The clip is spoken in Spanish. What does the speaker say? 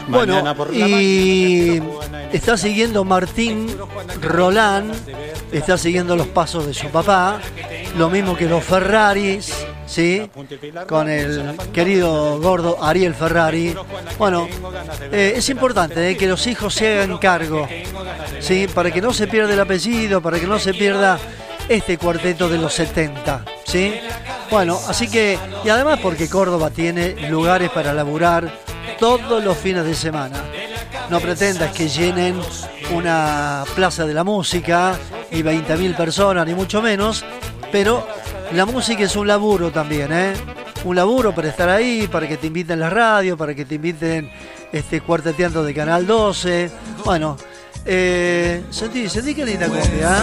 Bueno, y está siguiendo Martín Roland, está siguiendo los pasos de su papá, lo mismo que los Ferraris, ¿sí? Con el querido gordo Ariel Ferrari. Bueno, es importante que los hijos se hagan cargo, ¿sí? Para que no se pierda el apellido, para que no se pierda este cuarteto de los 70, ¿sí? Bueno, así que, y además porque Córdoba tiene lugares para laburar todos los fines de semana. No pretendas que llenen una plaza de la música y 20.000 personas, ni mucho menos, pero la música es un laburo también, ¿eh? Un laburo para estar ahí, para que te inviten las radios, para que te inviten cuarteteando de Canal 12. Bueno, sentí que linda cumbia, ¿eh?